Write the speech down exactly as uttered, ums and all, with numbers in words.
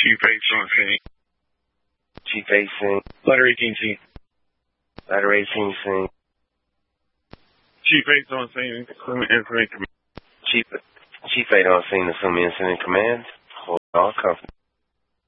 Chief eight on scene. Chief eight scene. Letter eighteen scene. Letter eighteen scene. Chief eight on scene. Assuming incident command. Chief, Chief eight on scene, assuming incident command. Hold all company.